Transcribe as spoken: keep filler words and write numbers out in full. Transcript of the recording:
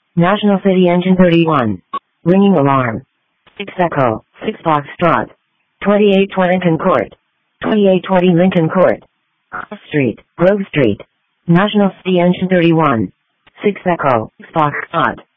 National City Engine thirty-one. Ringing alarm. six Echo, six Foxtrot. twenty-eight twenty Lincoln Court. twenty-eight twenty Lincoln Court. Cross Street, Grove Street. National City Engine thirty-one. six Echo, six Foxtrot.